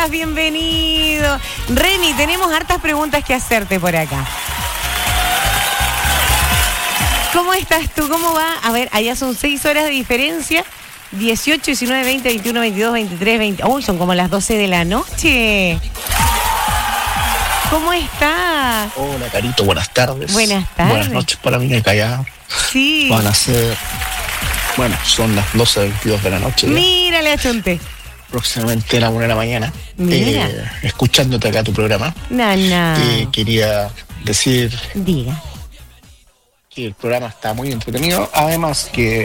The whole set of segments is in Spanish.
estás? Bienvenido. Remy, tenemos hartas preguntas que hacerte por acá. ¿Cómo estás tú? ¿Cómo va? A ver, allá son 6 horas de diferencia. 18, 19, 20, 21, 22, 23, 20. Uy, son como las 12 de la noche. ¿Cómo está? Hola, Carito, buenas tardes. Buenas tardes. Buenas noches para mí acá ya. Sí. Van a ser, bueno, son las 12:22 de la noche. Ya. Mira, le achunté. Próximamente a la 1 de la mañana. Mira. Escuchándote acá tu programa. Nana. Quería decir Diga. que el programa está muy entretenido. Además que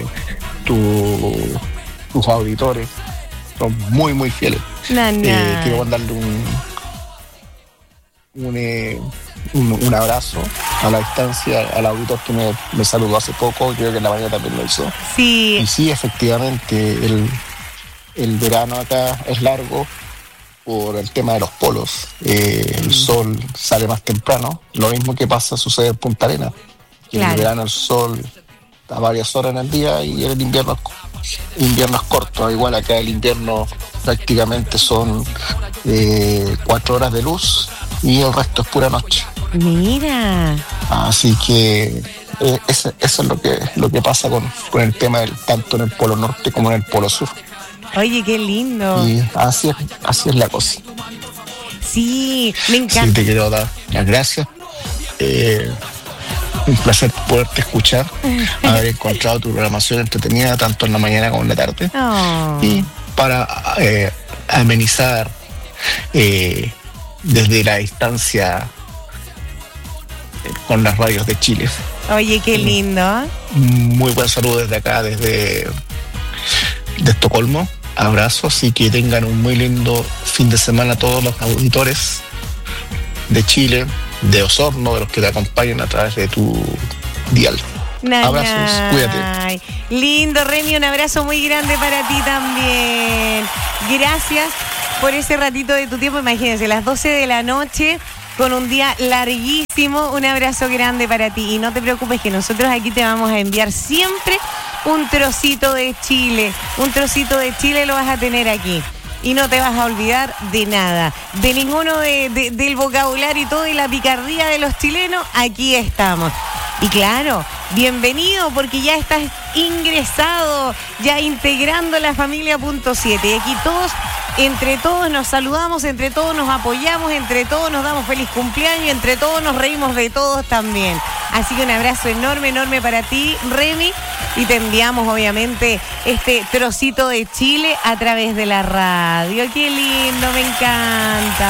tus auditores son muy, muy fieles. Nana. Quiero mandarle un abrazo a la distancia al auditor que me saludó hace poco, creo que en la mañana también lo hizo. Sí. Y sí, efectivamente, el verano acá es largo por el tema de los polos. El sol sale más temprano. Lo mismo que sucede en Punta Arenas. En el verano el sol a varias horas en el día y el invierno es corto. Igual acá el invierno prácticamente son 4 horas de luz y el resto es pura noche. Mira. Así que eso es lo que pasa con el tema tanto en el polo norte como en el polo sur. Oye, qué lindo. Y así es la cosa. Sí, me encanta. Sí, te quiero dar las gracias. Un placer poderte escuchar, haber encontrado tu programación entretenida tanto en la mañana como en la tarde. Oh. Y para amenizar desde la distancia con las radios de Chile. Oye, qué lindo. Muy buen saludo desde acá, de Estocolmo. Abrazos y que tengan un muy lindo fin de semana todos los auditores de Chile, de Osorno, de los que te acompañan a través de tu dial. Abrazos, cuídate. Lindo, Remy, un abrazo muy grande para ti también. Gracias por ese ratito de tu tiempo. Imagínense, las 12 de la noche con un día larguísimo. Un abrazo grande para ti. Y no te preocupes que nosotros aquí te vamos a enviar siempre un trocito de Chile. Un trocito de Chile lo vas a tener aquí. Y no te vas a olvidar de nada, de ninguno del vocabulario y todo, y la picardía de los chilenos, aquí estamos. Y claro, bienvenido porque ya estás ingresado, ya integrando la familia Punto 7. Y aquí entre todos nos saludamos, entre todos nos apoyamos, entre todos nos damos feliz cumpleaños, entre todos nos reímos de todos también. Así que un abrazo enorme, enorme para ti, Remy. Y te enviamos, obviamente, este trocito de Chile a través de la radio. ¡Qué lindo! Me encanta.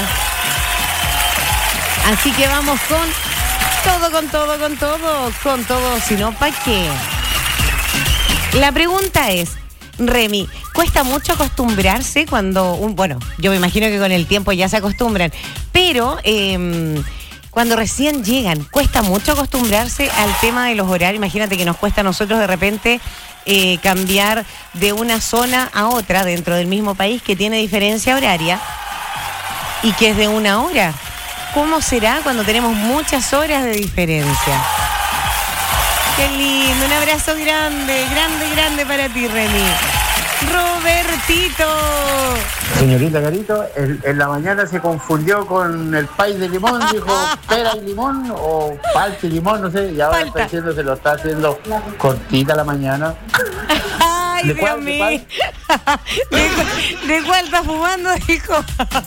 Así que vamos con todo, si no, ¿para qué? La pregunta es, Remy, ¿cuesta mucho acostumbrarse cuando bueno, yo me imagino que con el tiempo ya se acostumbran, pero cuando recién llegan, ¿cuesta mucho acostumbrarse al tema de los horarios? Imagínate que nos cuesta a nosotros de repente cambiar de una zona a otra dentro del mismo país que tiene diferencia horaria y que es de 1 hora. ¿Cómo será cuando tenemos muchas horas de diferencia? Qué lindo, un abrazo grande para ti, Remy. Robertito. Señorita Carito, en la mañana se confundió con el pay de limón, dijo pera y limón o palta y limón, no sé, y ahora está diciendo, se lo está haciendo cortita la mañana. Ay, Dios mío. ¿De cuál está fumando, dijo?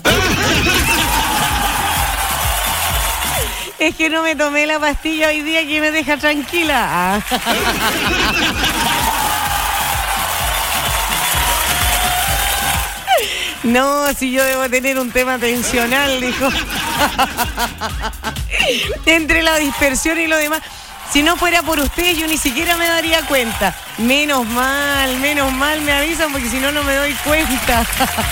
Es que no me tomé la pastilla hoy día que me deja tranquila. No, si yo debo tener un tema tensional, dijo. Entre la dispersión y lo demás. Si no fuera por ustedes, yo ni siquiera me daría cuenta. Menos mal me avisan, porque si no, no me doy cuenta.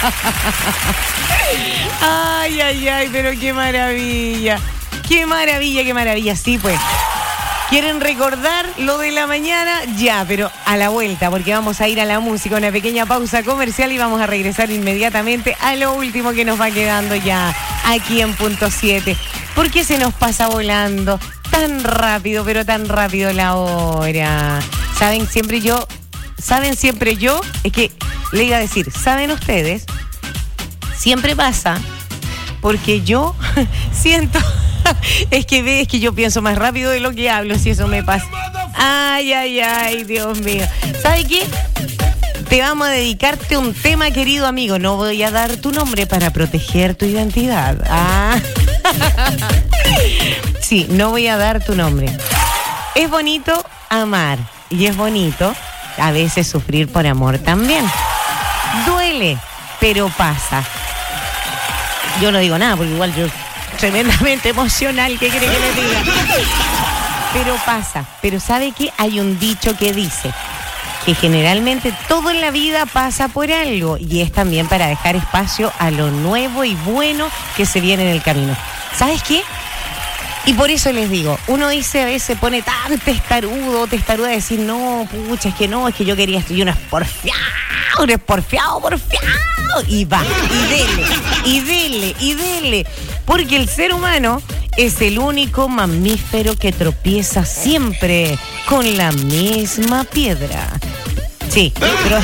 Ay, pero qué maravilla. Qué maravilla, sí, pues. ¿Quieren recordar lo de la mañana? Ya, pero a la vuelta, porque vamos a ir a la música, una pequeña pausa comercial y vamos a regresar inmediatamente a lo último que nos va quedando ya aquí en Punto 7. ¿Por qué se nos pasa volando tan rápido, pero tan rápido la hora? ¿Saben siempre yo? Es que le iba a decir, ¿saben ustedes? Siempre pasa, porque yo siento, es que yo pienso más rápido de lo que hablo, si eso me pasa. Ay, Dios mío. ¿Sabe qué? Te vamos a dedicarte un tema, querido amigo. No voy a dar tu nombre para proteger tu identidad. Sí, no voy a dar tu nombre. Es bonito amar y es bonito a veces sufrir por amor también. Duele, pero pasa. Yo no digo nada porque igual yo tremendamente emocional, ¿qué quiere que le diga? Pero pasa. Pero ¿sabe qué? Hay un dicho que dice que generalmente todo en la vida pasa por algo y es también para dejar espacio a lo nuevo y bueno que se viene en el camino. ¿Sabes qué? Y por eso les digo, uno dice a veces, pone tan testaruda a decir, no, pucha, es que yo quería esto, y uno es porfiado, y va, y dele, porque el ser humano es el único mamífero que tropieza siempre con la misma piedra. Sí, pero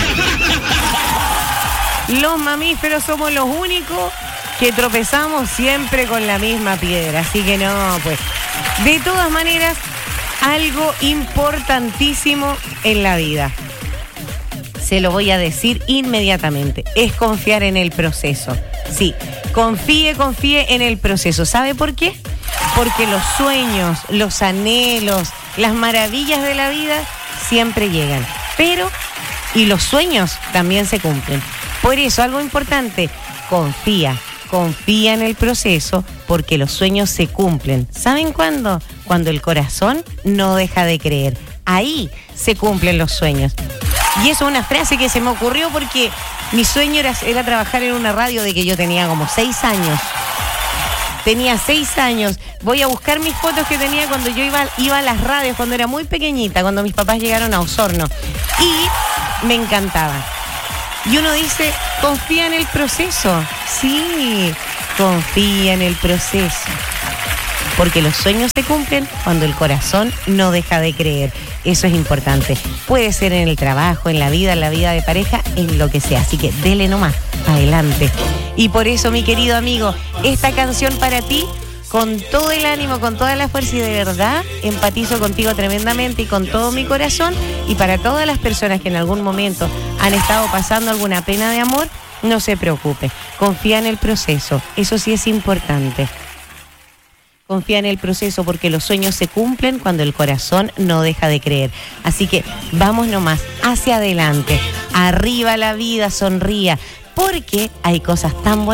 los mamíferos somos los únicos que tropezamos siempre con la misma piedra. Así que no, pues. De todas maneras, algo importantísimo en la vida. Se lo voy a decir inmediatamente. Es confiar en el proceso. Sí, confíe en el proceso. ¿Sabe por qué? Porque los sueños, los anhelos, las maravillas de la vida siempre llegan. Y los sueños también se cumplen. Por eso, algo importante, confía en el proceso porque los sueños se cumplen. ¿Saben cuándo? Cuando el corazón no deja de creer. Ahí se cumplen los sueños. Y eso es una frase que se me ocurrió porque mi sueño era trabajar en una radio de que yo tenía como 6 años. Tenía 6 años. Voy a buscar mis fotos que tenía cuando yo iba a las radios, cuando era muy pequeñita, cuando mis papás llegaron a Osorno. Y me encantaba. Y uno dice, confía en el proceso. Sí, confía en el proceso. Porque los sueños se cumplen cuando el corazón no deja de creer. Eso es importante. Puede ser en el trabajo, en la vida de pareja, en lo que sea. Así que dele nomás, adelante. Y por eso, mi querido amigo, esta canción para ti, con todo el ánimo, con toda la fuerza y de verdad, empatizo contigo tremendamente y con todo mi corazón. Y para todas las personas que en algún momento han estado pasando alguna pena de amor, no se preocupe. Confía en el proceso. Eso sí es importante. Confía en el proceso porque los sueños se cumplen cuando el corazón no deja de creer. Así que vamos nomás hacia adelante. Arriba la vida, sonría. Porque hay cosas tan bonitas.